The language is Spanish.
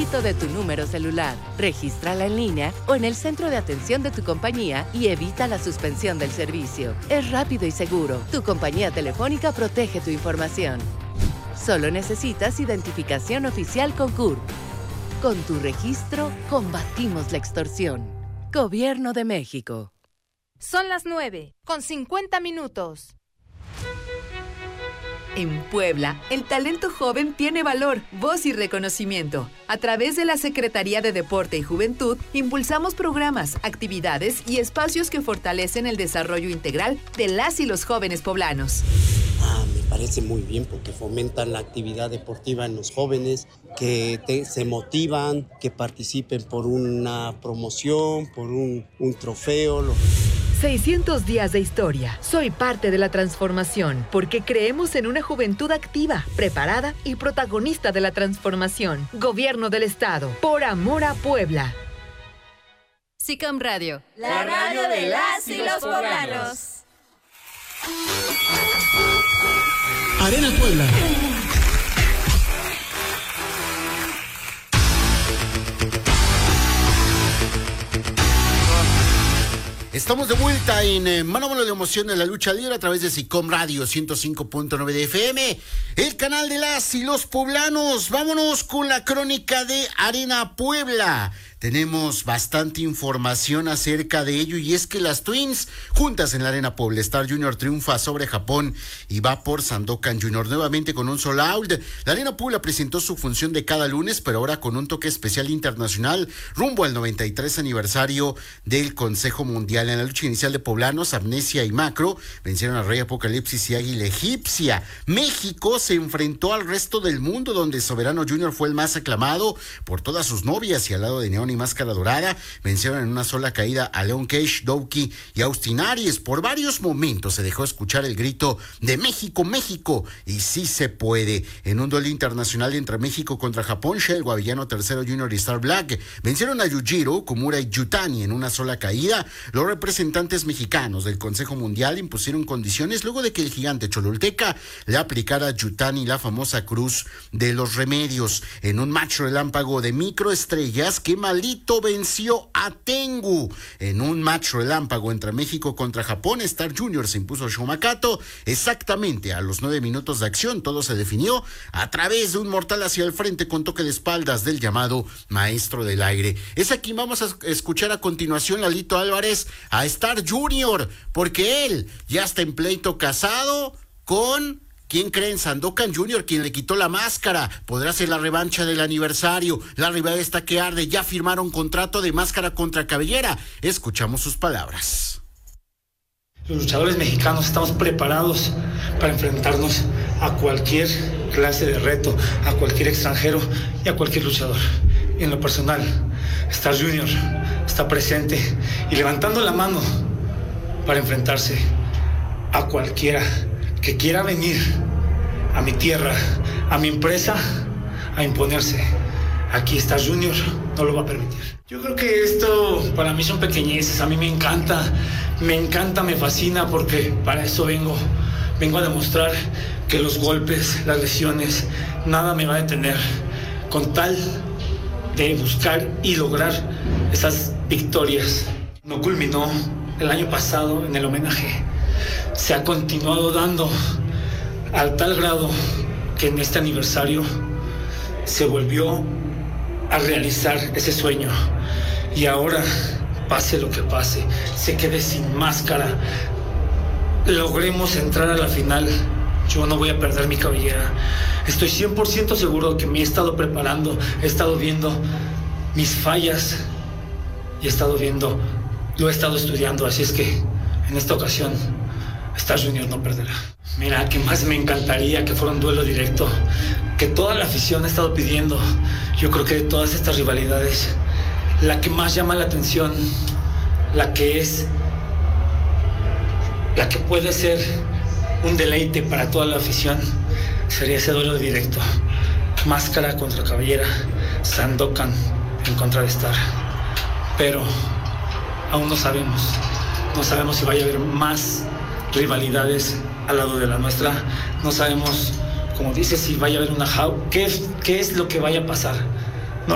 dígito de tu número celular. Regístrala en línea o en el centro de atención de tu compañía y evita la suspensión del servicio. Es rápido y seguro. Tu compañía telefónica protege tu información. Solo necesitas identificación oficial con CURP. Con tu registro, combatimos la extorsión. Gobierno de México. Son las 9:50. En Puebla, el talento joven tiene valor, voz y reconocimiento. A través de la Secretaría de Deporte y Juventud, impulsamos programas, actividades y espacios que fortalecen el desarrollo integral de las y los jóvenes poblanos. Me parece muy bien porque fomentan la actividad deportiva en los jóvenes, que se motivan, que participen por una promoción, por un trofeo. 600 días de historia. Soy parte de la transformación porque creemos en una juventud activa, preparada y protagonista de la transformación. Gobierno del Estado. Por amor a Puebla. SICAM Radio. La radio de las y los poblanos. Arena Puebla. Estamos de vuelta en Mano a Mano de Emoción de la Lucha Libre a través de SICOM Radio 105.9 de FM, el canal de las y los poblanos. Vámonos con la crónica de Arena Puebla. Tenemos bastante información acerca de ello y es que las Twins juntas en la Arena Puebla. Star Junior triunfa sobre Japón y va por Sandokan Junior nuevamente con un sold out. La Arena Puebla presentó su función de cada lunes, pero ahora con un toque especial internacional rumbo al 93 aniversario del Consejo Mundial. En la lucha inicial de poblanos, Amnesia y Macro vencieron a Rey Apocalipsis y Águila Egipcia. México se enfrentó al resto del mundo, donde Soberano Junior fue el más aclamado por todas sus novias y al lado de Neón y Máscara Dorada vencieron en una sola caída a Leon Cage, Douki y Austin Aries. Por varios momentos se dejó escuchar el grito de México, México, y sí se puede. En un duelo internacional entre México contra Japón, Shell, Guavillano Tercero Junior y Star Black vencieron a Yujiro, Kumura y Yutani en una sola caída. Los representantes mexicanos del Consejo Mundial impusieron condiciones luego de que el gigante cholulteca le aplicara a Yutani la famosa cruz de los remedios. En un match relámpago de microestrellas, que Malito venció a Tengu. En un match relámpago entre México contra Japón, Star Junior se impuso a Shumakato. Exactamente a los 9 minutos de acción, todo se definió a través de un mortal hacia el frente con toque de espaldas del llamado Maestro del Aire. Es aquí vamos a escuchar a continuación, Lalito Álvarez, a Star Junior, porque él ya está en pleito casado con... ¿Quién creen? Sandokan Junior, quien le quitó la máscara. Podrá ser la revancha del aniversario. La rivalidad está que arde. Ya firmaron contrato de máscara contra cabellera. Escuchamos sus palabras. Los luchadores mexicanos estamos preparados para enfrentarnos a cualquier clase de reto, a cualquier extranjero y a cualquier luchador. Y en lo personal, Star Junior está presente y levantando la mano para enfrentarse a cualquiera que quiera venir a mi tierra, a mi empresa, a imponerse. Aquí está Junior, no lo va a permitir. Yo creo que esto para mí son pequeñeces, a mí me encanta, me fascina, porque para eso vengo a demostrar que los golpes, las lesiones, nada me va a detener, con tal de buscar y lograr esas victorias. No culminó el año pasado en el homenaje. Se ha continuado dando al tal grado que en este aniversario se volvió a realizar ese sueño. Y ahora, pase lo que pase, se quede sin máscara, logremos entrar a la final, yo no voy a perder mi cabellera. Estoy 100% seguro que me he estado preparando, he estado viendo mis fallas y lo he estado estudiando, así es que en esta ocasión Star Junior no perderá. Mira, que más me encantaría que fuera un duelo directo, que toda la afición ha estado pidiendo. Yo creo que de todas estas rivalidades, la que más llama la atención, la que puede ser un deleite para toda la afición, sería ese duelo directo. Máscara contra cabellera, Sandokan en contra de Star. Pero aún no sabemos si vaya a haber más rivalidades al lado de la nuestra. No sabemos, como dice, si vaya a haber una qué es lo que vaya a pasar.